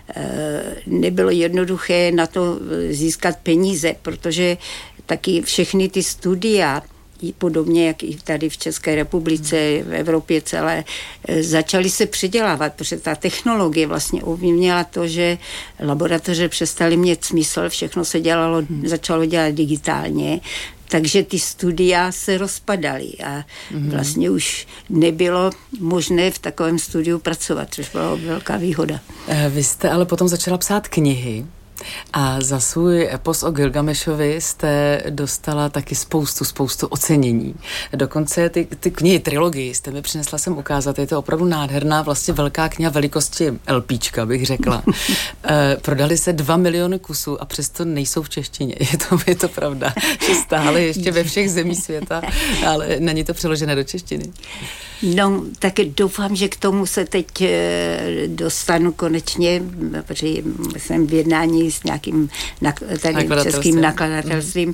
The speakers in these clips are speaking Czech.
nebylo jednoduché na to získat peníze, protože taky všechny ty studia, podobně jak i tady v České republice, v Evropě celé, začaly se předělávat, protože ta technologie vlastně ovlivnila to, že laboratoře přestaly mít smysl, všechno se začalo dělat digitálně, takže ty studia se rozpadaly a vlastně už nebylo možné v takovém studiu pracovat, což byla velká výhoda. Vy jste ale potom začala psát knihy. A za svůj epos o Gilgamešovi jste dostala taky spoustu ocenění. Dokonce ty knihy, trilogii jste mi přinesla sem ukázat. Je to opravdu nádherná, vlastně velká kniha velikosti LPčka, bych řekla. Prodali se 2 miliony kusů a přesto nejsou v češtině. Je to pravda, že stále ještě ve všech zemích světa, ale není to přeložené do češtiny. No, tak doufám, že k tomu se teď dostanu konečně, protože jsem v jednání s nějakým tady českým nakladatelstvím.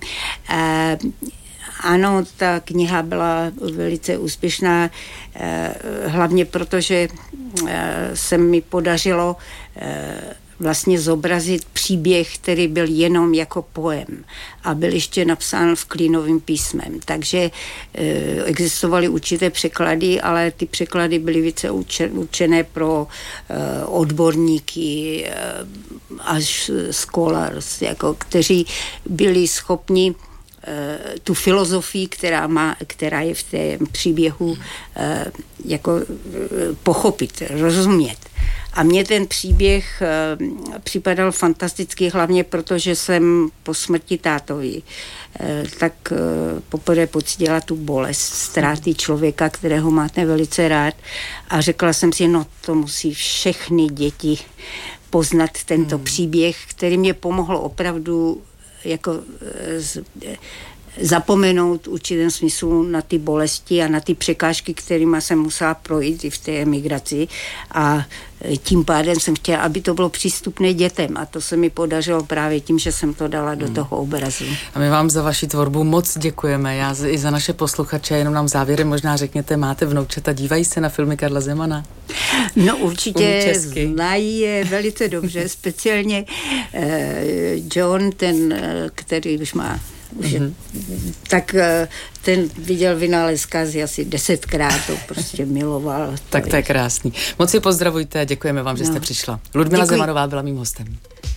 Ano, ta kniha byla velice úspěšná, hlavně protože se mi podařilo vlastně zobrazit příběh, který byl jenom jako poem a byl ještě napsán v klínovým písmem. Takže existovaly určité překlady, ale ty překlady byly více určené pro odborníky až scholars, jako, kteří byli schopni tu filozofii, která je v té příběhu jako pochopit, rozumět. A mně ten příběh připadal fantastický, hlavně protože jsem po smrti tátovi tak poprvé pocítila tu bolest ztráty člověka, kterého máte velice rád. A řekla jsem si, no to musí všechny děti poznat tento příběh, který mě pomohlo opravdu jako zapomenout v určitém smyslu na ty bolesti a na ty překážky, kterými jsem musela projít i v té emigraci a tím pádem jsem chtěla, aby to bylo přístupné dětem a to se mi podařilo právě tím, že jsem to dala do toho obrazu. A my vám za vaši tvorbu moc děkujeme. Já i za naše posluchače, jenom nám závěrem možná řekněte, máte vnoučata, dívají se na filmy Karla Zemana? No určitě znají je velice dobře, speciálně John, ten, který už má tak ten viděl Vynález zkázy asi 10krát, to prostě miloval. Tak to je krásný. Moc si pozdravujte a děkujeme vám, že jste přišla. Ludmila Zemanová byla mým hostem.